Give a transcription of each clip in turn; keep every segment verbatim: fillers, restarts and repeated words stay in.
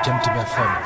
Jant Ba F M.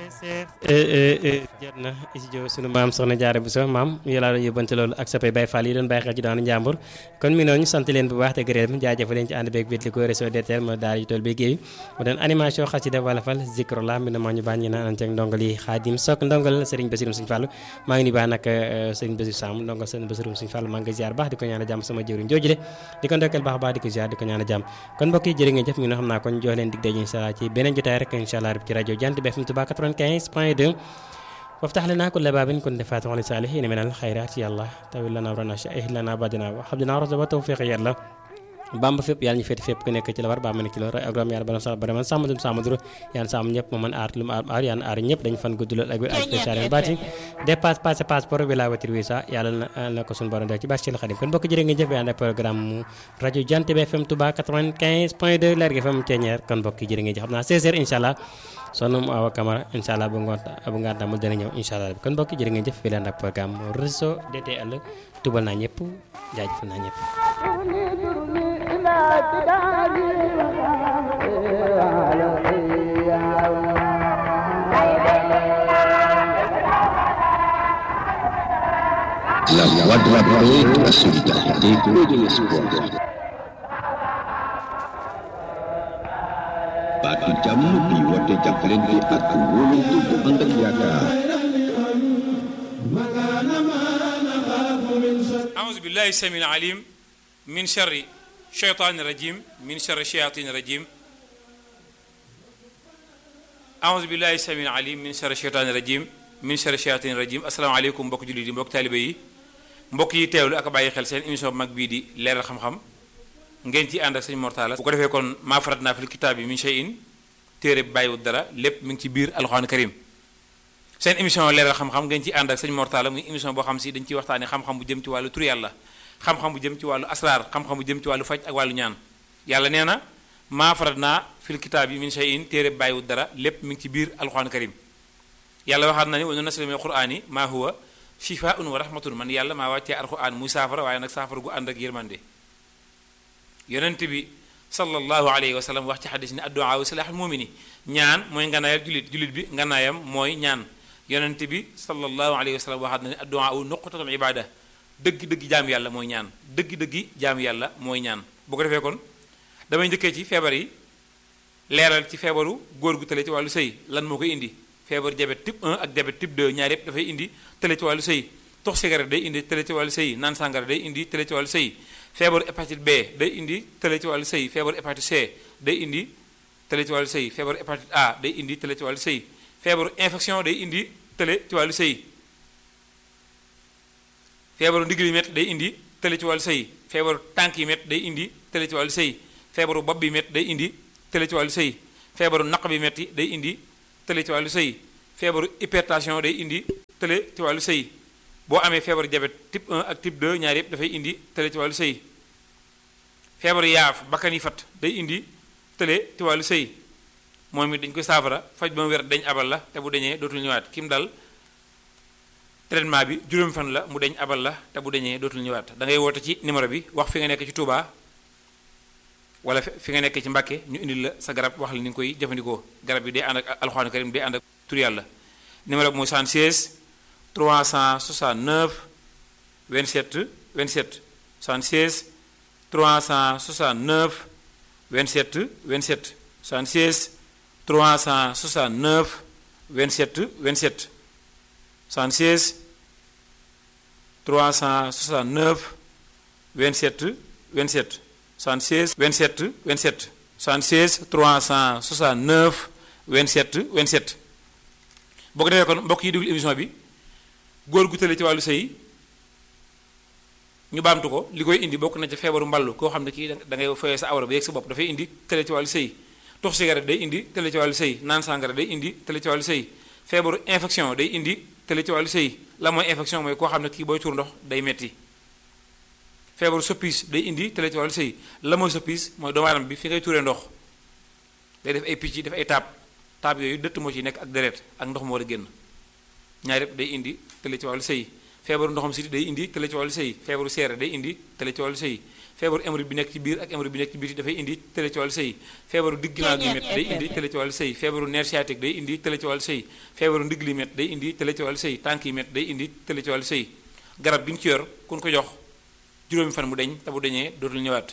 jot na studio sunu maam soxna Jaara Buso maam yo laa doon yóbbante loolu ak soppay Baye Fall yi doon bàyyi xel ci daanu njàmbur kon mi noonu sant leen bu baax te gërëm jaajëfal leen ci ànd beeg biit li ko réseau D T L ma daal yi tool bi géey mu doon animation xasida wala fal zikrullah mi na maa ñu bàññi naan ak ndongal yi Xaadim Sok ndongal Serigne Bassirou Serigne Fallou maa ngi ni baax nag Serigne Bassirou Sam ndongal Serigne Bassirou Serigne Fallou maa ngi ziar baax di ko ñaan a jàmm sama jëwriñ joojule di ko ndokkeel baax baax di ko ziar di ko ñaan a jàmm kon mbokk yi jërë ngeen jëf mi noo xam naa kon jox leen dig daje inshallah ci beneen jotaay rek inshallah ci rajo Jant Ba F M Touba quatre-vingt-quinze point deux وافتح لنا كل باب كنت فاتحا لصالحين من الخيرات يا الله تاويل لنا ورنا شائه لنا بعدنا وحبنا رزق وتوفيق يا الله bamba fépp yàlla ñu féeti fépp ku nekk ci la war ba mën ci la ak ram yàlla bana sa baraman sàmm dum sàmm duru yàlla sàmm ñëpp mo mën aar lu mu aar yàlla aar ñëpp dañ fan guddulal ak ak spécial baati dépasse passé passeport bi la voiture visa yàlla na ko sun borom def ci baax ci Xadim kon bokk jërë ngeen jëf bi ànd ak programme rajo Jant Ba F M Touba quatre-vingt-quinze point deux Lergui F M Thiéniere kon bokk jërë ngeen jëf xam naa seize heures inshallah sonum awa camara inshallah bu ngoon bu ngaat damul dana ñëw inshallah kon bokk jërë ngeen jëf bi ànd ak programme réseau D T L tubal naa ñëpp jaajëfal naa ñëpp La voix de la paix, de la solidarité et de l'espoir. Baatu jàmm bi woote jàppalante ak wóolante bu ànd ak yaakaar. A'uuzu billahi samiil aliim min sharri shaytaani rajiim min sharri shayaatiini rajiim. A'uuzu billahi samiil aliim min sharri shaytaani rajiim min sharri shayaatiini rajiim. Asalaamaaleykum mbokk jullit yi mbokk taalibe yi mbokk yi teewlu ak bàyyi xel seen émission bu mag bii di leeral xam-xam ngeen ci ànd ak sëñ Mortala bu ko defee kon maa faratnaa fil kitaabi min shay'in téere bàyyiwut dara lépp mi ngi ci biir alxuraan karim seen émission leeral xam-xam ngeen ci ànd ak sëñ Mortala muy émission boo xam si dañ ciy waxtaane xam-xam bu jëm ci wàllu tur yàlla xam-xam bu jëm ci wàllu asraar xam-xam bu jëm ci wàllu faj ak wàllu ñaan yàlla nee na maa faratnaa fil kitaabi min shay'in téere bàyyiwut dara lépp mi ngi ci biir alxuraan karim yàlla waxaat na ni wa nunazzilu mina al-qur'ani maa huwa shifaa'un wa rahmatun man yàlla maa wàccee alxuraan muy saafara waaye nag saafara gu ànd ak yërmande yonent bi sallallahu alayhi wa sallam wax ci xadis ni addu'a wa silaaxul mu'mini ñaan mooy nganaayal julit julit bi nganaayam mooy ñaan yonent bi sallallahu alayhi wa sallam waxaat na ni addu'a nuqtatul ibada dëgg-dëgg jaam yàlla mooy ñaan dëgg-dëgg jaam yàlla mooy ñaan bu ko defee kon damay njëkkee ci feebar yi leeral ci feebaru góor gu tële ci wàllu sëy lan moo koy indi feebar diabète type un ak diabète type deux ñaar yëpp dafay indi tële ci wàllu sëy tox cigarette day indi tële ci wàllu sëy naan sàngara day indi tële ci wàllu sëy feebaru hépatite B day indi tële ci wàllu sëy feebaru hépatite C day indi tële ci wàllu sëy feebaru hépatite A day indi tële ci wàllu sëy feebaru infection day indi tële ci wàllu sëy feebaru ndigg yi métti day indi tële ci wàllu sëy feebaru tànk yi métti day indi tële ci wàllu sëy feebaru bopp bi métti day indi tële ci wàllu sëy feebaru naq bi métti day indi tële ci wàllu sëy feebaru hypertension day indi tële ci wàllu sëy boo amee feebaru diabète type un ak type deux ñaar yëpp dafay indi tële ci wàllu sëy feebaru yaaf bakkan yi fat day indi tële ci wàllu sëy moom it dañ koy saafara faj ba mu wér dañ abal la te bu dañee dootul ñëwaat kim dal traitement bi juróomi fan la mu dañ abal la te bu dañee dootul ñëwaat da ngay woote ci numéro bi wax fi nga nekk ci Touba wala fi nga nekk ci Mbàkke ñu indil la sa garab wax la ni nga koy jëfandikoo garab bi day ànd ak alxuraan karim day ànd ak tur yàlla numéro bi mooy soixante-seize trois cent soixante-neuf vingt-sept vingt-sept soixante-seize trois cent soixante-neuf vingt-sept vingt-sept soixante-seize trois cent soixante-neuf vingt-sept vingt-sept soixante-seize trois cent soixante-neuf vingt-sept vingt-sept soixante-seize vingt-sept vingt-sept soixante-seize trois cent soixante-neuf vingt-sept vingt-sept boo ko defee kon mbokk yi déglu émission bi góor gu tële ci wàllu sëy ñu baamtu ko li koy indi bokk na ci feebaru mballu koo xam ne kii da ngay foyee sa awra ba yegg sa bopp dafay indi tële ci wàllu sëy tox cigarette day indi tële ci wàllu sëy naan sàngara day indi tële ci wàllu sëy feebaru infection day indi tële ci wàllu sëy la mooy infection mooy koo xam ne kii booy tuur ndox day metti feebaru soppis day indi tële ci wàllu sëy la mooy soppis mooy doomu aadama bi fi ngay tuuree ndox day def ay picc def ay taab taab yooyu dëtt moo ci nekk ak deret ak ndox moo war a génn ñaar yëpp day indi tële ci wàllu sëy feebaru ndoxam siti day indi tële ci wàllu sëy feebaru seere day indi tële ci wàllu sëy feebaru hémorroïde bi nekk ci biir ak hémorroïde bi nekk ci biti dafay indi tële ci wàllu sëy feebaru digg ginnaaw gi métti day indi tële ci wàllu sëy feebaru nerf sciatique day indi tële ci wàllu sëy feebaru ndigg li métti day indi tële ci wàllu sëy tànk yi métti day indi tële ci wàllu sëy garab gi nga ci yor kun ko jox juróomi fan mu deñ te bu deñee dootul ñëwaat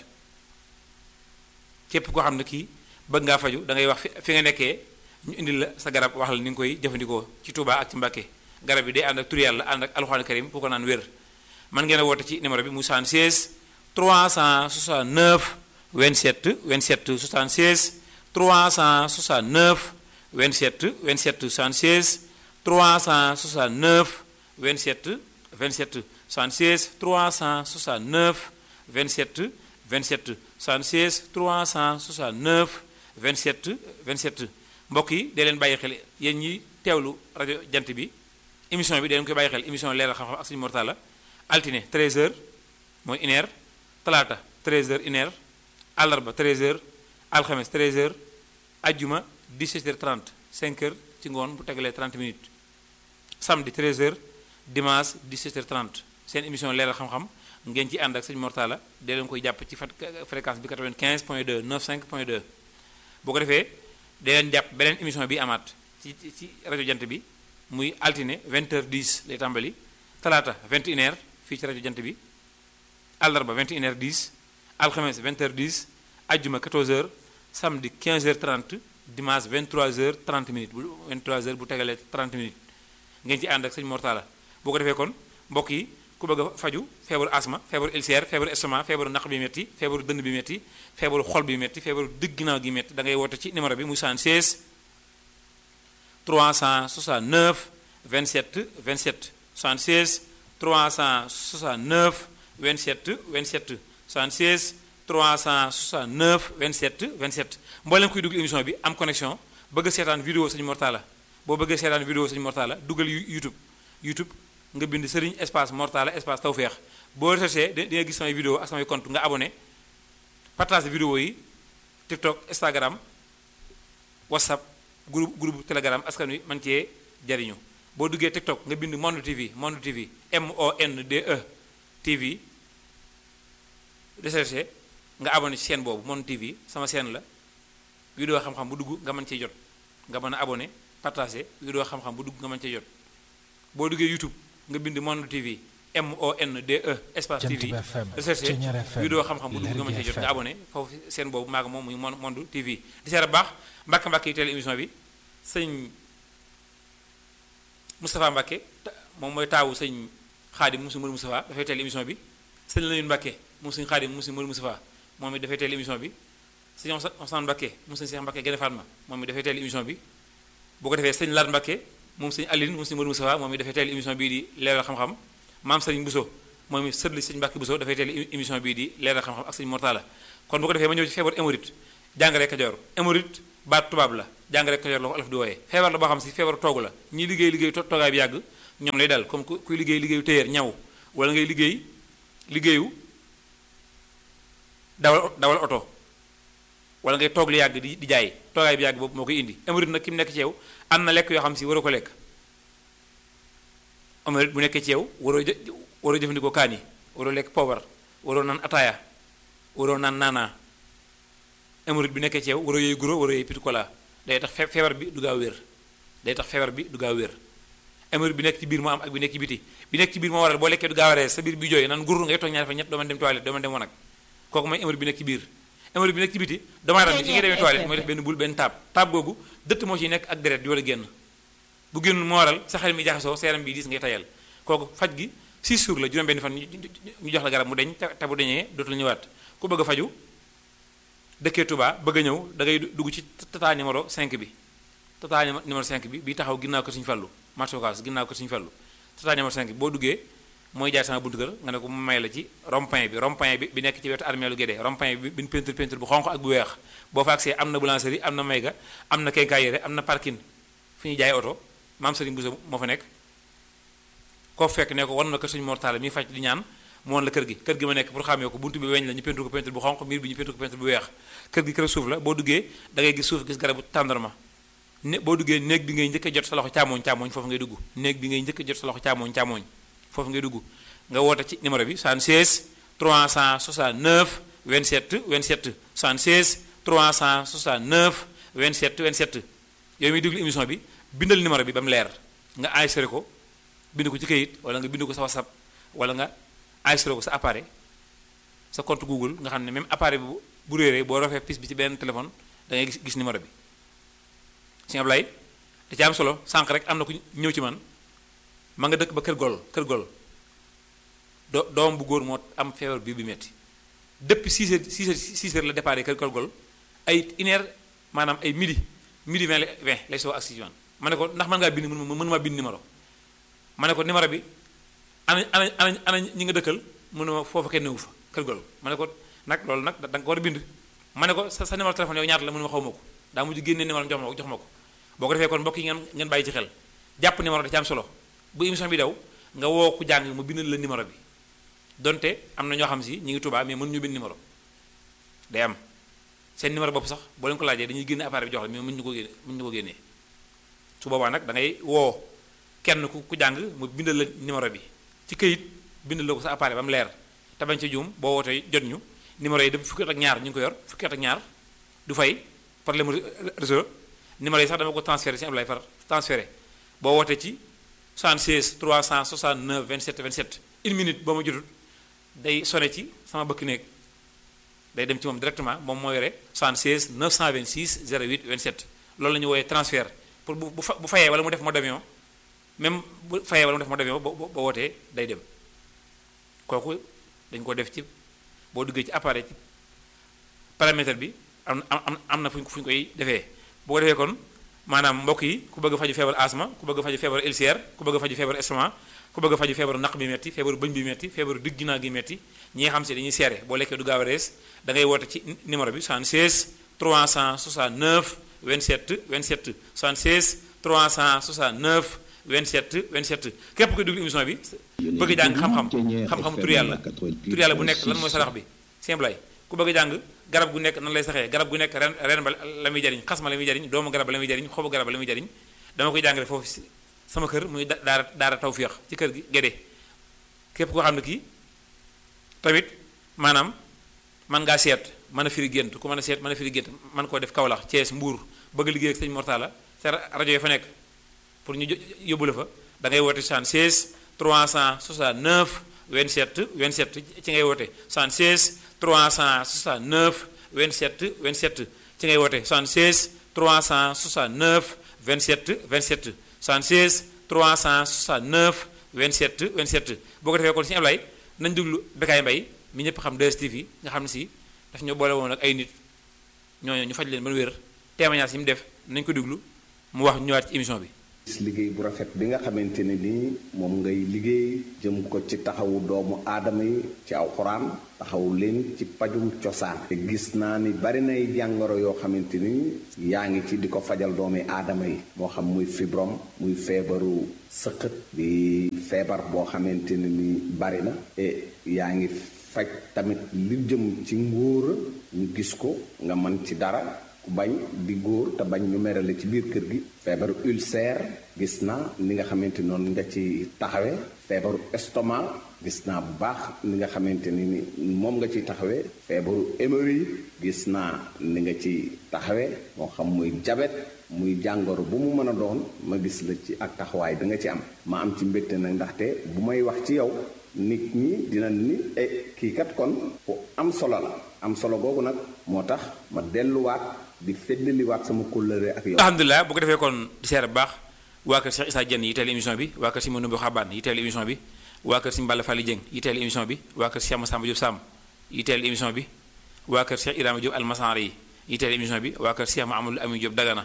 képp koo xam ne kii bëgg ngaa faju da ngay wax fi nga nekkee ñu indi la sa garab wax la ni nga koy jëfandikoo ci Touba ak ci Mbacké garab bi day ànd ak tur yàlla ànd ak alxuraan karim pour ko naan wér man ngeen a woote ci numéro bi mu soixante-seize trois cent soixante-neuf vingt-sept vingt-sept soixante-seize trois cent soixante-neuf vingt-sept vingt-sept soixante-seize trois cent soixante-neuf vingt-sept vingt-sept soixante-seize trois cent soixante-neuf vingt-sept vingt-sept soixante-seize trois cent soixante-neuf vingt-sept vingt-sept mbokk yi dee leen bàyyi xel yéen ñi teewlu rajo jant bi émission bi dee leen koy bàyyi xel émission leeral xam-xam ak suñu mortala altine treize heures mooy une heure talaata treize heures une heure àllarba treize heures alxames treize heures ajjuma dix-sept heures trente cinq heures ci ngoon bu tegalee trente minutes samedi treize heures dimanche dix-sept heures trente seen émission leeral xam-xam ngeen ci ànd ak sëñ Mortala dee leen koy jàpp ci fréquence bi quatre-vingt-quinze point deux quatre-vingt-quinze point deux boo ko defee dee leen jàpp beneen émission bi amaat ci ci rajo jant bi muy altine vingt heures dix lay tàmbali talaata vingt et une heures fii ci rajo jant bi àllarba vingt et une heures dix alxames vingt heures dix ajjuma quatorze heures samedi quinze heures trente dimanche vingt-trois heures trente minutes bu vingt-trois heures bu tegalee trente minutes ngeen ci ànd ak sëñ Mortala boo ko defee kon mbokk yi ku bëgg a faju feebaru asma feebaru ulcère feebaru estomac feebaru naq bi métti feebaru dënn bi métti feebaru xol bi métti feebaru digg ginnaaw gi métti da ngay woote ci numéro bi muy soixante-seize trois cent soixante-neuf vingt-sept vingt-sept soixante-seize trois cent soixante-neuf vingt-sept vingt-sept soixante-seize trois cent soixante-neuf vingt-sept vingt-sept mboolem kuy dugg émission bi am connexion bëgg a seetaan vidéo sëñ Mortala boo bëggee seetaan vidéo sëñ Mortala dugal YouTube YouTube nga bind Serigne espace Mortala espace Tawfekh boo recherché di nga gis samay vidéo ak samay compte nga abonné partage vidéo yi TikTok Instagram WhatsApp groupe groupe Telegram askan wi man cee jariñu boo duggee TikTok nga bind Monde T V Monde T V M O N D E T V recherché nga abonné ci chaîne boobu Monde T V sama chaîne la vidéo xam-xam bu dugg nga mën cee jot nga mën a abonné partagé vidéo xam-xam bu dugg nga mën cee jot boo duggee YouTube nga bind Monde T V M O N D E espace T V recherché vidéo xam-xam bu dugg nga mën cee jot nga abonné foofu seen boobu maaga moom muy Monde T V di seera baax Mbàkke Mbàkke yi teel émission bi sëñ Moustapha Mbàkke moom mooy taawu sëñ Xaadim mu si Mër Moustapha dafay teel émission bi sëñ Lamin Mbàkke moom sëñ Xaadim mu si Mër Moustapha moom it dafay teel émission bi sëñ Ousmane Mbàkke moom sëñ Cheikh Mbàkke Gene Fatma moom it dafay teel émission bi boo ko defee sëñ Lar Mbàkke moom sëñ Aline moom sëñ Mër Moustapha moom it dafay teel émission bii di leeral xam-xam maam sëriñ Bousso moom it sëtli sëñ Mbàkke Bousso dafay teel émission bii di leeral xam-xam ak sëñ Mortala kon bu ko defee ma ñëw ci feebar hémorroïde jàngare Kajoor hémorroïde baat tubaab la jàngare Kajoor la ko olof di wooyee feebar la boo xam si feebar toogu la ñi liggéey liggéey toogaay bi yàgg ñoom lay dal comme kuy liggéey liggéeyu téyeer ñaw wala ngay liggéey liggéeyu dawal dawal oto wala ngay toog li yàgg di di jaay toogaay bi yàgg boobu moo koy indi hémorroïde nag ki mu nekk ci yow am na lekk yoo xam si waroo ko lekk hémorroïde bu nekkee ci yow waroo jë waroo jëfandikoo kaani waroo lekk poobar waroo naan ataaya waroo naan naanaa hémorroïde bi nekkee ci yow waroo yooyu guro waroo yooyu petit cola day tax feebar bi du gaaw wér day tax feebar bi du gaaw wér hémorroïde bi nekk ci biir moo am ak bi nekk ci biti bi nekk ci biir moo waral boo lekkee du gaaw a rees sa biir bi jooy naan gur ngay toog ñaari fa ñett doo mën dem toilette doo mën dem wanag kooku mooy hémorroïde bi nekk ci biir hémorroïde bi nekk ci biti doomu aadama bi ci ngay demee toilette mooy def benn bul benn taab taab googu dëtt moo ciy nekk ak deret di wala génn bu génn moo waral sa xel mi jaxasoo sa yaram bi diis ngay tayal kooku faj gi six jours la juróom benn fan ñu jox la garab mu deñ te bu deñee dootul ñëwaat ku bëgg a faju dëkkee Touba bëgg a ñëw da ngay dugg ci tata numéro cinq bi tata numéro cinq bi bi taxaw ginnaaw ko Sëñ Fallu marché Ocass ginnaaw ko Sëñ Fallu tata numéro cinq bi boo duggee mooy jaay sama buntu kër nga ne ko mu may la ci rond-point bi rond-point bi bi nekk ci wetu armée lu Guédé rond-point bi bi peinture peinture bu xonq ak bu weex boo fa agsee am na boulangerie am na mayga am na quincaillerie am na parking fi ñuy jaay oto maam Serigne Bousso moo fa nekk koo fekk ne ko wan na ko Sëñ Mortala mi faj di ñaan mu woon la kër gi kër gi ma nekk pour xàmmee ko buntu bi weñ la ñu peinture ko peinture bu xonq miir bi ñu peinture ko peinture bu weex kër gi kër suuf la boo duggee da ngay gis suuf gis garabu tàndarma ne boo duggee néeg bi ngay njëkk a jot sa loxo càmmooñ càmmooñ foofu ngay dugg néeg bi ngay njëkk a jot sa loxo càmmooñ càmmooñ foofu ngay dugg nga woote ci numéro bi soixante-seize trois cent soixante-neuf vingt-sept vingt-sept soixante-seize trois cent soixante-neuf vingt-sept vingt-sept yow miy déglu émission bi bindal numéro bi ba mu leer nga enregistré ko bind ko ci kayit wala nga bind ko sa WhatsApp wala nga enregistré ko sa appareil sa compte Google nga xam ne même appareil bu bu réeree boo rafee pis bi ci benn téléphone da ngay gis gis numéro bi Sëñ Ablaye da ci am solo sànq rek am na ku ñëw ci man ma nga dëkk ba kër gol kër gol do doom bu góor moo am feebar bi bi metti depuis six heures six heures six heures la départ kër kër gol ay une heure maanaam ay midi midi vingt vingt lay soo ak si man ma ne ko ndax mën ngaa bind mën mën maa bind numéro ma ne ko numéro bi ana ana ana ana ñi nga dëkkal mënu ma foofu kenn newu fa kër gol ma ne ko nag loolu nag da nga ko war a bind ma ne ko sa sa numéro téléphone yow ñaata la mënu ma xaw ma ko daa mujj génnee numéro jox ma ko jox ma ko boo ko defee kon mbokk yi ngeen ngeen bàyyi ci xel jàpp numéro da ci am solo bu émission bi daw nga woo ku jàng mu bindal la numéro bi donte am na ñoo xam si ñi ngi Tuubaa mais mën ñu bind numéro day am seen numéro bopp sax boo leen ko laajee dañuy génne appareil bi jox la mais mën ñu ko génne mën ñu ko génnee su boobaa nag da ngay woo kenn ku ku jàng mu bindal la numéro bi ci këyit bindal la ko sa appareil ba mu leer te bañ ci juum boo wootee jot ñu numéro yi dem fukki at ak ñaar ñu ngi ko yor fukki at ak ñaar du fay problème réseau numéro yi sax dama ko transféré si Ablaye far transféré boo wootee ci soixante-seize trois cent soixante-neuf vingt-sept vingt-sept une minute boo ma jotut day sonné ci sama bëkk néeg day dem ci moom directement moom moo yore soixante-seize neuf cent vingt-six zéro huit vingt-sept loolu la ñu wooyee transfert pour bu bu bu fayee wala mu def mode avion même bu fayee wala mu def mode avion ba ba wootee day dem kooku dañ ko def ci boo duggee ci appareil ci paramètre bi am am am na fu ñu fu ñu koy defee boo ko defee kon maanaam mbokk yi ku bëgg a faju feebar asma ku bëgg a faju feebar ulcère ku bëgg a faju feebar estomac ku bëgg a faju feebaru naq bi metti feebaru bëñ bi metti feebaru digg ginnaaw gi metti ñi nga xam si dañuy seere boo lekkee du gaaw a rees da ngay woote ci numéro bi soixante-seize trois cent soixante-neuf vingt-sept vingt-sept soixante-seize trois cent soixante-neuf vingt-sept vingt-sept képp koy déglu émission bi bëgg jàng xam-xam xam-xam tur yàlla tur yàlla bu nekk lan mooy sarax bi simple ay ku bëgg jàng garab gu nekk nan lay saxee garab gu nekk ren ren ba la muy jariñ xas ma la muy jariñ doomu garab ba la muy jariñ xobu garab ba la muy jariñ dama koy jàngale foofu sama kër muy daara daara tawfiix ci kër gi Gédé képp koo xam ne kii tamit maanaam man ngaa seet mën a firi gént ku mën a seet mën a firi gént man koo def Kaolack Thiès Mbour bëgg liggéey ak sëñ Mortala sa rajo yi fa nekk pour ñu yóbbu la fa da ngay woote soixante-seize trois cent soixante-neuf vingt-sept vingt-sept ci ngay woote soixante-seize trois cent soixante-neuf vingt-sept vingt-sept ci ngay woote soixante-seize trois cent soixante-neuf vingt-sept vingt-sept soixante-seize trois cent soixante-neuf vingt-sept vingt-sept boo ko defee kon Sëñ Ablaye nañ déglu Bécaye Mbaye mi ñëpp xam deux S T V nga xam ne si daf ñoo boole woon ak ay nit ñooñu ñu faj leen ba wér témoignage yi mu def nañ ko déglu mu wax ñëwaat ci émission bi. liggéey bu rafet bi nga xamante ne nii moom ngay liggéey jëm ko ci taxawu doomu aadama yi ci alxuraan taxawu leen ci pajum cosaan te gis naa ni bari nay jàngoro yoo xamante ni yaa ngi ci di ko fajal doomi aadama yi moo xam muy fibrom muy feebaru sëqët di feebar boo xamante ne ni bari na e yaa ngi faj tamit li jëm ci ngóora ñu gis ko nga mën ci dara bañ di góor te bañ ñu merale ci biir kër gi feebaru ulcère gis naa ni nga xamante noonu nga ci taxawee feebaru estomac gis naa bu baax ni nga xamante ni ni moom nga ciy taxawee feebaru hémorroïde gis naa ni nga ci taxawee moo xam muy jabet muy jàngoro bu mu mën a doon ma gis la ci ak taxawaay bi nga ci am ma am ci mbégte nag ndaxte bu may wax ci yow nit ñi dina ni e kii kat kon ku am solo la am solo googu nag moo tax ma delluwaat di feddaliwaat sama kóllëre ak yow. alhamdulilah bu ko defee kon di seer bu baax waa kër Cheikh Issa Diène yi teel émission bi waa kër si Manoumbe Xabaan yi teel émission bi waa kër si Mballa Fally Dieng yi teel émission bi waa kër Cheikh Massamba Diop Sam yi teel émission bi waa kër Cheikh Ibrahima Diop Almasari yi yi teel émission bi waa kër Cheikh Mahamadou Ami Diop Dagana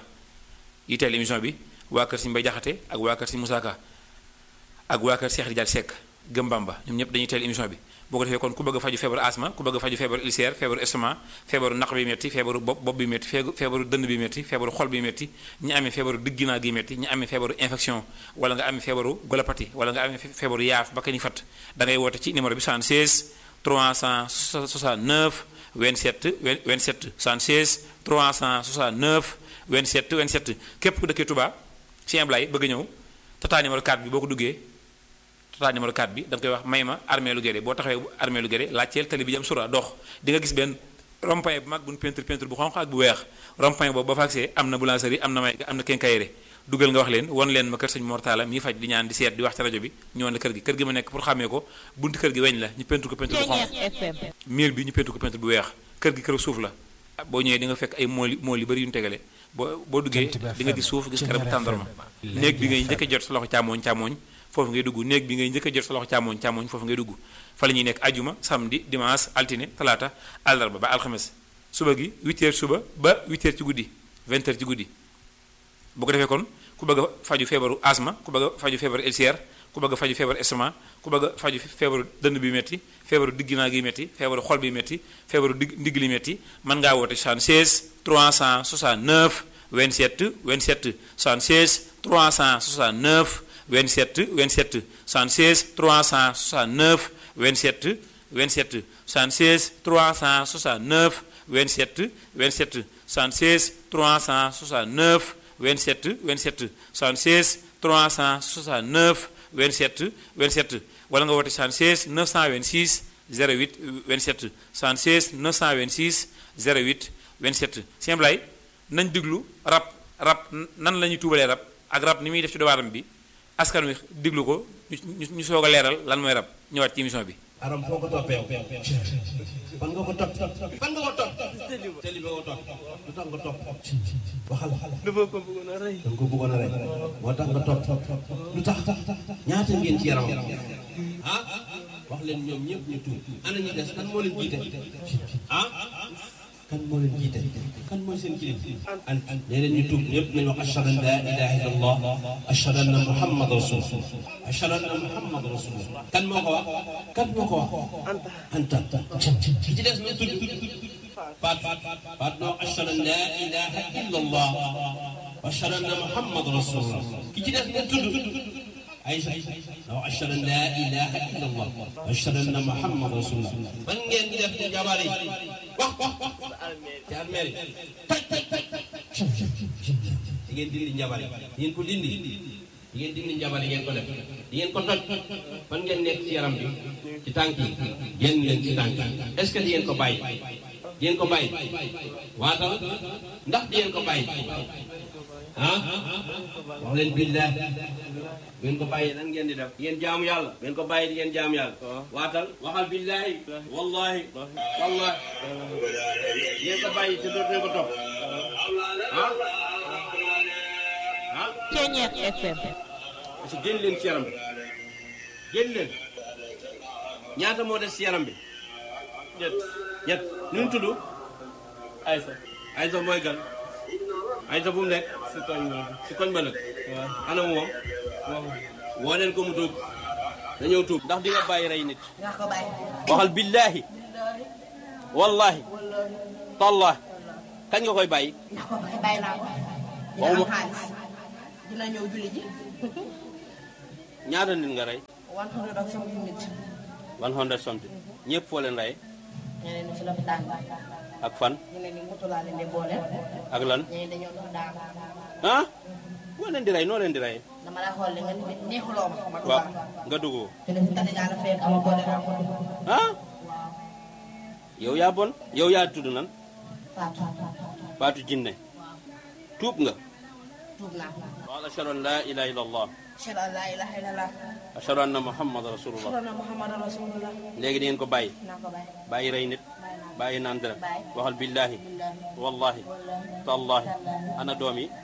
yi teel émission bi waa kër si Mbay Jaxate ak waa kër si Moussa Ka ak waa kër Cheikh Rijal Seck Gëm Bamba ñoom ñëpp dañuy teel émission bi boo ko defee kon ku bëgg a faju feebaru asma ku bëgg a faju feebaru ulcère feebaru estomac feebaru naq bi metti feebaru bopp bopp bi metti feebaru dënn bi metti feebaru xol bi metti ñi amee feebaru digginaa gi metti ñi amee feebaru infection wala nga amee feebaru golopathie wala nga amee feebaru yaaf ba ka ni fat da ngay woote ci numéro bi soixante-seize trois cent soixante-neuf vingt-sept vingt-sept soixante-seize trois cent soixante-neuf vingt-sept vingt-sept képp ku dëkkee Touba Cheikh Ablaye bëgg ñëw tata numéro quatre bi boo ko duggee Tata numéro quatre bi da nga koy wax may ma armée lu Guédé boo taxawee armée lu Guédé laajteel tali bi jëm sura dox di nga gis benn rond-point bu mag bu ñu peinture peinture bu xonq ak bu weex rond-point boobu ba fa agsee am na boulangerie am na may am na quincaillerie dugal nga wax leen won leen ma kër sëñ Mortala mi faj di ñaan di seet di wax ci rajo bi ñëwoon na kër gi kër gi ma nekk pour xàmmee ko buntu kër gi weñ la ñu peinture ko peinture bu xonq miir bi ñu peinture ko peinture bu weex kër gi kër suuf la boo ñëwee di nga fekk ay mool mool yu bëri yu ñu tegale boo boo duggee di nga gis suuf gis karabu tàndarma néeg bi ngay njëkk a jot sa loxo càmmooñ càmmooñ foofu ngay dugg néeg bi ngay njëkk a jot sa loxo càmmooñ càmmooñ foofu ngay dugg fa la ñuy nekk ajuma samedi dimanche altine talaata àllarba ba alxames suba gi huit heures suba ba huit heures ci guddi vingt heures ci guddi boo ko defee kon ku bëgg a faju feebaru asma ku bëgg a faju feebaru ulcère ku bëgg a faju feebaru estomac ku bëgg a faju feebaru dënn bi metti feebaru digginaa gi metti feebaru xol bi metti feebaru digg ndigg li metti mën ngaa woote soixante-seize trois cent soixante-neuf vingt-sept vingt-sept soixante-seize trois cent soixante-neuf vingt-sept vingt-sept soixante-seize trois cent soixante-neuf vingt-sept vingt-sept soixante-seize trois cent soixante-neuf vingt-sept vingt-sept soixante-seize trois cent soixante-neuf vingt-sept vingt-sept soixante-seize trois cent soixante-neuf vingt-sept vingt-sept wala nga woote soixante-seize neuf cent vingt-six zéro huit vingt-sept soixante-seize neuf cent vingt-six zéro huit vingt-sept Sëñ Ablaye nañ diglu rab rab nan la ñuy tuubalee rab ak rab ni muy def ci doomu aadama bi askan wi diglu ko ñu ñu soog a leeral lan mooy rab ñëwaat ci émission bi. aram foo ko toppee fan nga ko topp fan nga ko topp tëli ba ko topp lu tax nga topp waxal dafa ko bëggoon a rey danga ko bëggoon a rey moo tax nga topp lu tax ñaata ngeen ci yaram ah wax leen ñoom ñëpp ñu tuub ana ñu des kan moo leen jiite ah kan moo leen jiite kan mooy seen kilifa an nee leen ñu tuub ñëpp nañu wax ashhadu an la ilaha illallah ashhadu anna muhammad rasulullah ashhadu anna muhammad rasulullah kan moo ko wax kan moo ko wax anta anta ki ci des ñu tudd faat faat noo ashhadu an la ilaha illallah ashhadu anna muhammad rasulullah ki ci des ñu tudd Aïcha noo ashhadu an la ilaha illallah ashhadu anna muhammad rasulullah man ngeen di def ci jabar yi wax wax wax ci armeel yi taj taj taj di ngeen dindi njabar yi di ngeen ko dindi di ngeen dindi njabar yi ngeen ko def di ngeen ko toj fan ngeen nekk ci yaram bi ci tànk yi génn leen ci tànk yi est-ce que di ngeen ko bàyyi di ngeen ko bàyyi waatal ndax di ngeen ko bàyyi ah wax leen billah ngeen ko bàyyi lan ngeen di def ngeen jaamu yàlla ngeen ko bàyyi di ngeen jaamu yàlla waatal waxal billahi wallahi wallahi ngeen ko bàyyi te dootu ko topp ah ah Ceeñeex F M parce que génn leen ci yaram bi génn leen ñaata moo des ci yaram bi ñett ñett nu mu tudd Aysa Aysa mooy gan Aysa bu mu nekk si koñ ba si koñ ba nag ana moom woo leen ko mu tuub na ñëw tuub ndax di nga bàyyi rey nit waxal billaahi wallaahi tallaahi kañ nga koy bàyyi ndax ko bàyyi bàyyi naa ko dina am xaalis dina ñëw julli ji ñaata nit nga rey one hundred ak something nit one hundred something ñëpp foo leen rey ñeneen ñi ci lopitaan ak fan ñeneen ñi moto laa leen di boole ak lan ñeneen dañoo dox daal ah boo leen di rey noo leen di rey dama la xool nga neexuloo ma ma waaw nga dugg te dafa tane daal fekk ama boole naa ko ah yow yaa bon yow yaa tudd nan Fatou Fatou Jinne tuub nga tuub naa wala ashhadu an la ilaha illallah ashhadu an la ilaha illallah ashhadu anna muhammad rasulullah ashhadu anna muhammadan rasulullah léegi di ngeen ko bàyyi naa ko bàyyi bàyyi rey nit bàyyi naan dara bàyyi waxal billahi billahi wallahi tallahi ana doom yi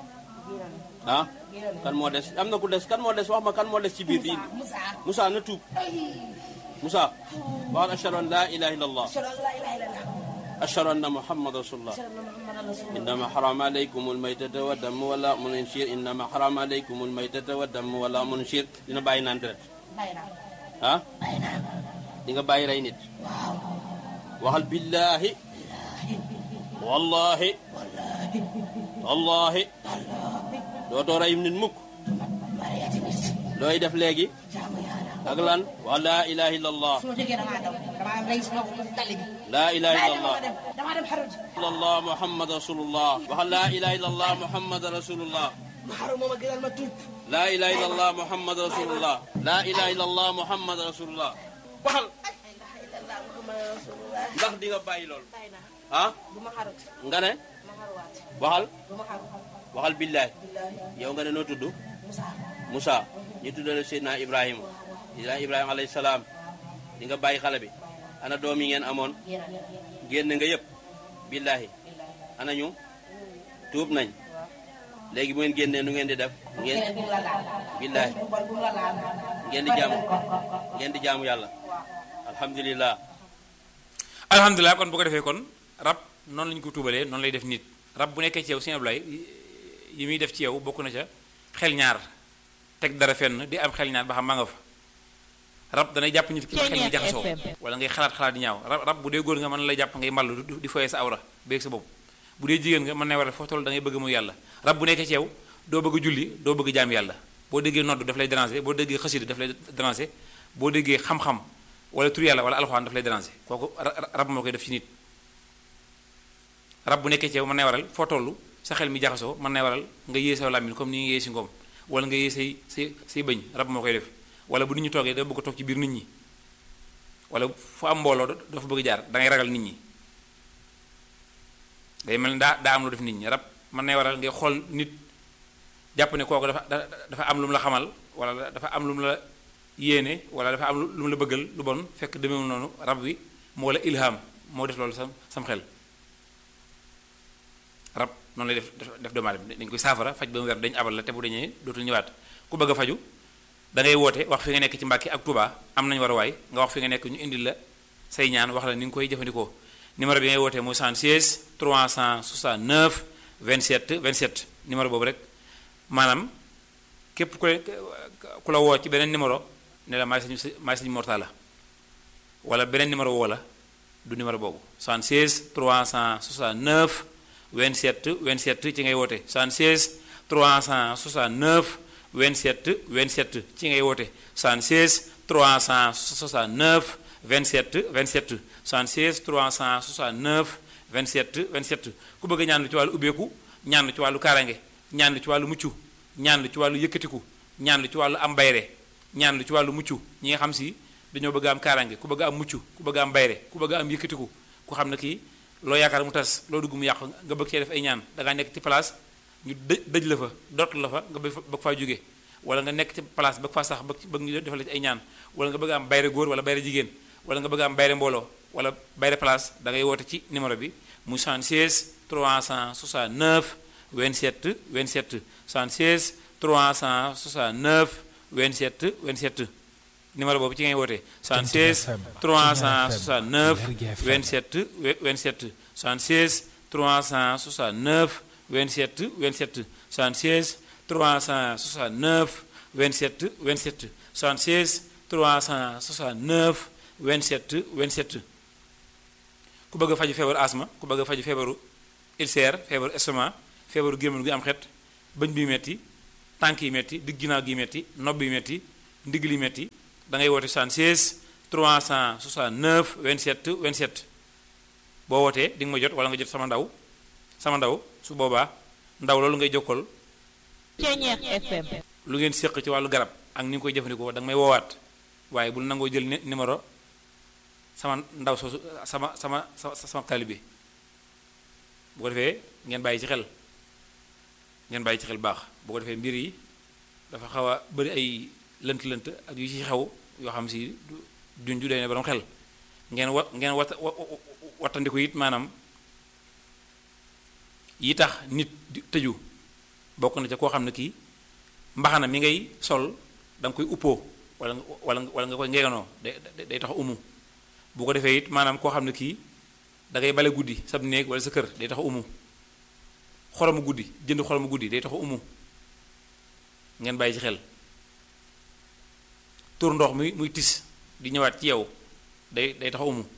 ah kan moo des am na ku des kan moo des wax ma kan moo des ci biir di Moussa Moussa na tuub Moussa waxal ashhadu an la ilaha illallah ashhadu an la ilaha illallah ashhadu anna muhammad rasulullah ashhadu anna muhammadan rasulullah إنما حرم عليكم الميتة والدم ولا منشير إنما حرم عليكم الميتة والدم ولا منشير dina bàyyi naan deret bàyyi naa ah bàyyi naa di nga bàyyi rey nit waaw waxal billahi wallahi wallahi dootoo rey nit mukk mariati nit looy def léegi jaamu yàlla ak lan wa la ilaha illallah su ma jógee damaa daw damaa am rey sama tali bi la ilaha illallah damaa dem damaa dem xaruji illallah muhammad rasulullah waxal la ilaha illallah muhammad rasulullah ma xaru moom a gënal ma tuub. laa ilaha illallah muhammad rasulullah. laa ilaha illallah muhammad rasulullah. waxal. ndax di nga bàyyi loolu. ah. bu ma xarut. nga ne. ma xaruwaat. waxal. bu ma xaru. waxal billahi. billaahi. yow nga ne noo tudd. Moussa. Moussa. ñu tuddale Seydina Ibrahima. Seydina Ibrahima alayhi salaam. di nga bàyyi xale bi. ana doom yi ngeen amoon. génn nga yëpp. billahi. ana ñu. tuub nañ. léegi bu ngeen génnee nu ngeen di def. ngeen billahi. ngeen di jaamu. ngeen di jaamu yàlla. alhamdulilah. alhamdulilah kon bu ko defee kon rab noonu lañu ko tuubalee noonu lay def nit rab bu nekkee ci yow Sëñ Ablaye yi muy def ci yow bokk na ca xel ñaar teg dara fenn di am xel ñaar ba xam maa nga fa rab danay jàpp nit ki ba xel mi jaxasoo wala ngay xalaat xalaat di ñaaw rab rab bu dee góor nga mën na lay jàpp ngay mballu di foyee sa awra beeg sa bopp bu dee jigéen nga mën na war a foofu toll da ngay bëgg mu yàlla rab bu nekkee ci yow doo bëgg julli doo bëgg jaam yàlla boo déggee nodd daf lay déranger boo déggee xasida daf lay déranger boo déggee xam-xam wala tur yàlla wala alxuraan daf lay déranger kooku rab moo koy def ci nit rab bu nekkee ci yow mën na waral foo toll sa xel mi jaxasoo mën na waral nga yée sa làmmiñ comme ni nga yée si ngoom wala nga yée say say say bëñ rab moo koy def wala bu nit ñi toogee da bëgg a toog ci biir nit ñi wala fu am mbooloo doo fa bëgg jaar da ngay ragal nit ñi day mel ni daa daa am lu def nit ñi rab mën na waral ngay xool nit jàpp ne kooku dafa dafa am lu mu la xamal wala dafa am lu mu la yéene wala dafa am lu mu la bëggal lu bon fekk demeewul noonu rab wi moo la ilham moo def loolu sam sam xel rab noonu lay def def doomu aadama dañ koy saafara faj ba mu wer dañ abal la te bu dañee dootul ñëwaat ku bëgg a faju da ngay woote wax fi nga nekk ci Mbàkke ak Touba am nañu war a waay nga wax fi nga nekk ñu indil la say ñaan wax la ni nga koy jëfandikoo numéro bi ngay wootee mooy soixante-seize trois cent soixante-neuf vingt-sept vingt-sept numéro boobu rek maanaam képp ku ku la woo ci beneen numéro ne la maay sañu maay sañu Mortala wala beneen numéro woo la du numéro boobu soixante-seize trois cent soixante-neuf vingt-sept vingt-sept ci ngay woote soixante-seize trois cent soixante-neuf vingt-sept vingt-sept ci ngay woote soixante-seize trois cent soixante-neuf vingt-sept vingt-sept soixante-seize trois cent soixante-neuf vingt-sept vingt-sept ku bëgg ñaan lu ci wàllu ubbeeku ñaan lu ci wàllu kaaraange ñaan lu ci wàllu mucc ñaan lu ci wàllu yëkkatiku ñaan lu ci wàllu am bayre ñaan lu ci wàllu mucc ñi nga xam si dañoo bëgg am kaaraange ku bëgg am mucc ku bëgg am bayre ku bëgg am yëkkatiku ku xam ne kii loo yaakaar mu tas loo dugg mu yàqu nga bëgg cee def ay ñaan da ngaa nekk ci place ñu dëj dëj la fa dootu la fa nga bëgg faa jóge wala nga nekk ci place bëgg faa sax bëgg bëgg ñu defal ci ay ñaan wala nga bëgg am bayre góor wala bayre jigéen wala nga bëgg am bayre mbooloo wala bayre place da ngay woote ci numéro bi mu soixante-seize trois cent soixante-neuf vingt-sept vingt-sept soixante-seize trois cent soixante-neuf vingt-sept vingt-sept numéro boobu ci ngay woote soixante-seize trois cent soixante-neuf vingt-sept vingt-sept soixante-seize trois cent soixante-neuf vingt-sept vingt-sept soixante-seize trois cent soixante-neuf vingt-sept vingt-sept soixante-seize trois cent soixante-neuf vingt-sept vingt-sept ku bëgg a faju feebaru asma ku bëgg a faju feebaru ulcère feebaru estomac feebaru gémmiñ gi am xet bëñ bi metti tànk yi metti digg ginnaaw gi metti nopp yi metti ndigg li metti da ngay woote soixante-seize trois cent soixante-neuf vingt-sept vingt-sept boo wootee di nga ma jot wala nga jot sama ndaw sama ndaw su boobaa ndaw loolu ngay jokkal lu ngeen séq ci wàllu garab ak ni nga koy jëfandikoo da nga may woowaat waaye bul nangoo jël numéro sama ndaw soosu sama sama sama sama taalibe bu ko defee ngeen bàyyi ci xel ngeen bàyyi ci xel baax bu ko defee mbir yi dafa xaw a bëri ay lënt-lënt ak yu ci xew yoo xam si duñ ju dee ne borom xel ngeen wa ngeen wat wattandiku it maanaam yi tax nit di tëju bokk na ca koo xam ne kii mbaxana mi ngay sol da nga koy uppoo wala wala wala nga koy ngeeganoo day day tax umu bu ko defee it maanaam koo xam ne kii da ngay bale guddi sab néeg wala sa kër day tax umu xoromu guddi jënd xoromu guddi day tax umu ngeen bàyyi ci xel tur ndox muy muy tis di ñëwaat ci yow day day tax umu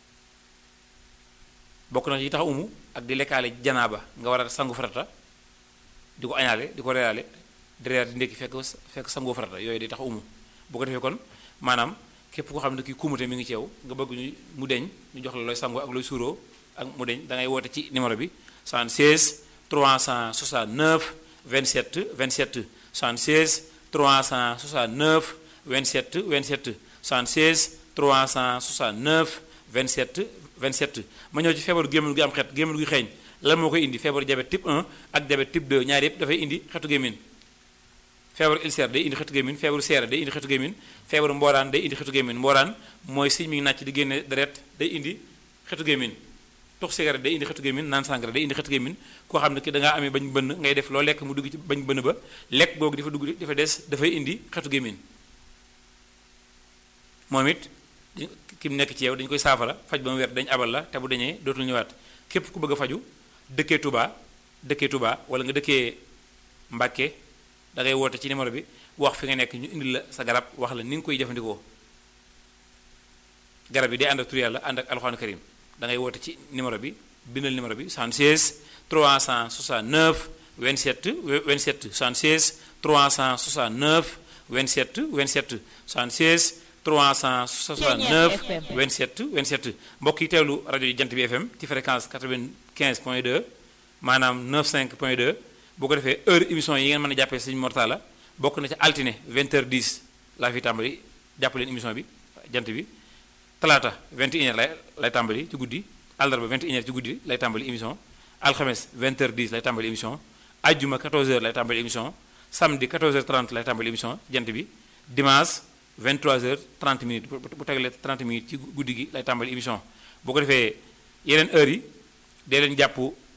bokk na ci tax umu ak di lekkaale janaaba nga war a sangu farata di ko añaale di ko reyaale di reyaat di ndekki fekk fekk sangu farata yooyu day tax umu bu ko defee kon maanaam képp koo xam ne kii kumute mi ngi ci yow nga bëgg ñu mu deñ ñu jox la looy sangu ak looy suuroo ak mu deñ da ngay woote ci numéro bi soixante-seize trois cent soixante-neuf vingt-sept vingt-sept soixante-seize trois cent soixante-neuf vingt-sept vingt-sept soixante-seize trois cent soixante-neuf vingt-sept vingt-sept ma ñëw ci feebaru gémmiñ gi am xet gémmiñ gi xeeñ lan moo koy indi feebaru diabète type un ak diabète type deux ñaar yëpp dafay indi xetu gémmiñ feebaru ulcère day indi xetu gémmiñ feebaru seere day indi xetu gémmiñ feebaru mbooraan day indi xetu gémmiñ mbooraan mooy siñ mi ngi nàcc di génne deret day indi xetu gémmiñ tux cigarette day indi xetu gémmiñ naan sangara day indi xetu gémmiñ koo xam ne ki da ngaa amee bañ bënn ngay def loo lekk mu dugg ci bañ bënn ba lekk googu dafa dugg dafa des dafay indi xetu gémmiñ moom it ki mu nekk ci yow dañu koy saafara faj ba mu wér dañ abal la te bu dañee dootul ñëwaat képp ku bëgg a faju dëkkee Touba dëkkee Touba wala nga dëkkee Mbàkke da ngay woote ci numéro bi wax fi nga nekk ñu indil la sa garab wax la ni nga koy jëfandikoo garab yi day ànd ak tur yàlla ànd ak alxuraan karim da ngay woote ci numéro bi bindal numéro bi soixante-seize trois cent soixante-neuf vingt-sept vingt-sept soixante-seize trois cent soixante-neuf vingt-sept vingt-sept soixante-seize trois cent soixante-neuf vingt-sept vingt-sept mbokk yi teewlu rajo yi Jant bi F M ci fréquence quatre-vingt-quinze point deux maanaam neuf cinq point deux boo ko defee heure émission yi ngeen mën a jàppee Sëñ Mortala bokk na ci altine vingt heures dix laa fi tàmbali jàpp leen émission bi jant bi talaata vingt et une heures lay lay tàmbali ci guddi àllarba vingt et une heures ci guddi lay tàmbali émission alxames vingt heures dix lay tàmbali émission ajjuma quatorze heures lay tàmbali émission samedi quatorze heures trente lay tàmbali émission jant bi dimanche vingt-trois heures trente minutes bu tegalee trente minutes ci guddi gi lay tàmbali émission boo ko defee yeneen heures yi dee leen jàpp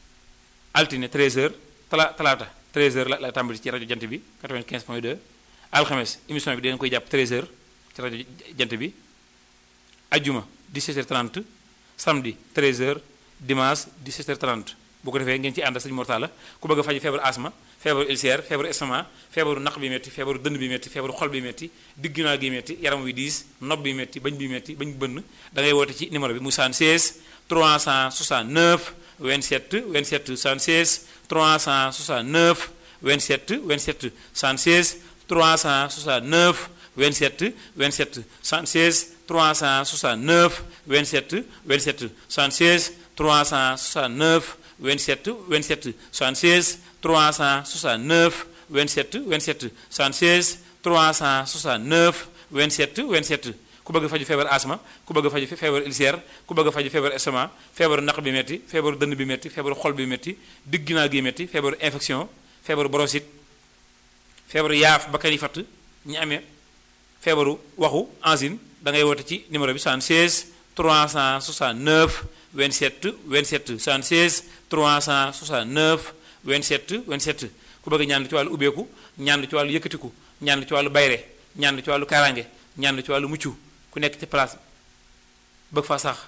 altine treize heures tala talaata treize heures la lay tàmbali ci rajo jant bi quatre-vingt-quinze point deux alxames émission bi dee koy jàpp treize heures ci rajo jant bi ajjuma dix-sept heures trente samedi treize heures dimanche dix-sept heures trente boo ko defee ngeen ci ànd ak Sëñ Mortala ku bëgg a faju feebaru asma feebaru ulcère feebaru estomac feebaru naq bi métti feebaru dënn bi métti feebaru xol bi métti digg ginnaaw gi métti yaram wi diis nopp bi métti bañ bi métti bañ bënn da ngay woote ci numéro bi mu soixante-seize trois cent soixante-neuf vingt-sept vingt-sept soixante-seize trois cent soixante-neuf vingt-sept vingt-sept soixante-seize trois cent soixante-neuf vingt-sept vingt-sept soixante-seize trois cent soixante-neuf vingt-sept vingt-sept soixante-seize trois cent soixante-neuf vingt-sept vingt-sept soixante-seize trois cent soixante-neuf vingt-sept vingt-sept soixante-seize trois cent soixante-neuf vingt-sept vingt-sept ku bëgg a faju feebar asma ku bëgg a faju feebar ulcère ku bëgg a faju feebar estomac feebaru naq bi métti feebaru dënn bi métti feebaru xol bi métti digg ginnaaw gi métti feebaru infection feebaru borosite feebaru yaaf bakkan yi fatt ñi amee feebaru waxu angine da ngay woote ci numéro bi soixante-seize trois cent soixante-neuf vingt-sept vingt-sept soixante-seize trois cent soixante-neuf vingt-sept vingt-sept ku bëgg ñaan ci wàllu ubbeeku ñaan ci wàllu yëkkatiku ñaan ci wàllu bayre ñaan ci wàllu kaaraange ñaan ci wàllu mucc ku nekk ci place bëgg fa sax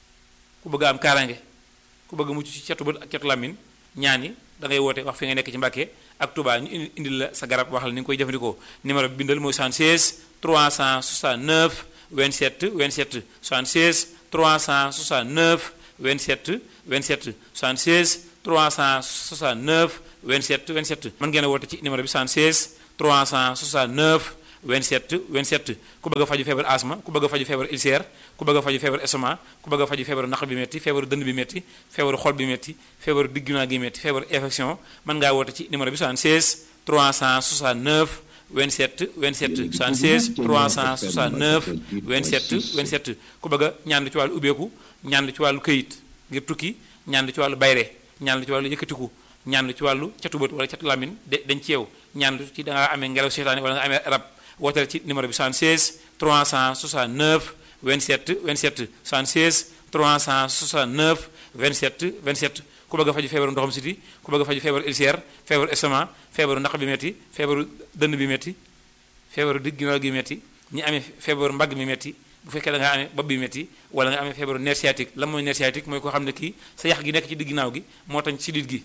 ku bëgg am kaaraange ku bëgg mucc ci cetu bët ak cetu làmmiñ ñaan yi da ngay woote wax fi nga nekk ci Mbàkke ak Touba ñu indil la sa garab wax la ni nga koy jëfandikoo numéro bi bindal mooy soixante-seize trois cent soixante-neuf vingt-sept vingt-sept soixante-seize trois cent soixante-neuf vingt-sept vingt-sept soixante-seize trois cent soixante-neuf vingt-sept vingt-sept mën ngeen a woote ci numéro bi soixante-seize trois cent soixante-neuf vingt-sept vingt-sept ku bëgg a faju feebar asma ku bëgg a faju feebar ulcère ku bëgg a faju feebar estomac ku bëgg a faju feebaru naq bi métti feebaru dënn bi métti feebaru xol bi métti feebaru digg ginnaaw gi métti feebaru infection mën ngaa woote ci numéro bi soixante-seize trois cent soixante-neuf vingt-sept vingt-sept soixante-seize trois cent soixante-neuf vingt-sept vingt-sept ku bëgg a ñaan ci wàllu ubbeeku ñaan ci wàllu këyit ngir tukki ñaan ci wàllu bayre ñaan ci wàllu yëkkatiku ñaan ci wàllu catu bët wala catu lamine dañ ci yow ñaan ci da ngaa amee ngelaw seytaane wala nga amee rab wooteel ci numéro bi soixante-seize trois cent soixante-neuf vingt-sept vingt-sept soixante-seize trois cent soixante-neuf vingt-sept vingt-sept ku bëgg a faju feebaru ndoxam siti ku bëgg a faju feebaru ulcère feebaru estomac feebaru naq bi métti feebaru dënn bi métti feebaru digg ginnaaw gi métti ñi amee feebaru mbagg mi métti bu fekkee da nga amee bopp bi métti wala nga amee feebaru nerf sciatique lan mooy nerf sciatique mooy koo xam ne kii sa yax gi nekk ci digg ginnaaw gi moo tax ci sidit gi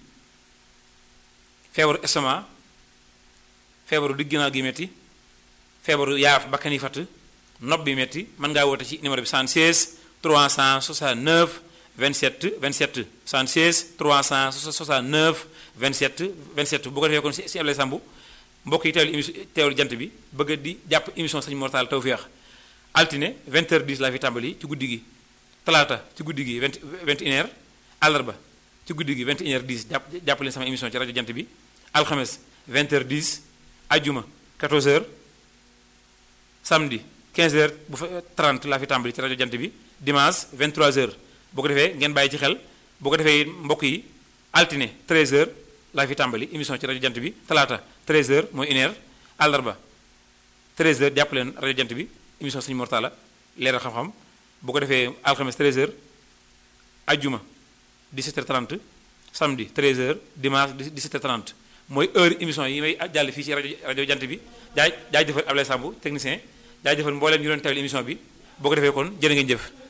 feebaru estomac feebaru digg ginnaaw gi métti feebaru yaaf bakkan yi fatt nopp bi métti mën ngaa woote ci numéro bi soixante-seize trois cent soixante-neuf vingt-sept vingt-sept soixante-seize trois cent soixante-neuf vingt-sept vingt-sept bu ko defee kon si si Ablaye Samb mbokk yi teewlu émission teewlu jant bi bëgg di jàpp émission Sëñ Mortalla Tawfekh altine vingt heures dix laa fi tàmbali ci guddi gi talaata ci guddi gi vingt vingt et une heures àllarba ci guddi gi vingt et une heures dix jàpp jàpp leen sama émission ci rajo jant bi alxames vingt heures dix ajjuma quatorze heures samedi quinze heures bu fa trente laa fi tàmbali ci rajo jant bi dimanche vingt-trois heures boo ko defee ngeen bàyyi ci xel boo ko defee mbokk yi altine treize heures laa fi tàmbali émission ci rajo jant bi talaata treize heures mooy une heure àllarba treize heures jàpp leen rajo jant bi émission Sëñ Mor Talla leeral xam-xam boo ko defee alxames treize heures ajjuma dix-sept heures trente samedi treize heures dimanche dix-sept heures trente mooy heure émission yi may jàll fii ci rajo rajo jant bi jaay jaay jëfal Ablaye Samb technicien jaay jëfal mbooleem ñu doon teewlu émission bi boo ko defee kon jërë ngeen jëf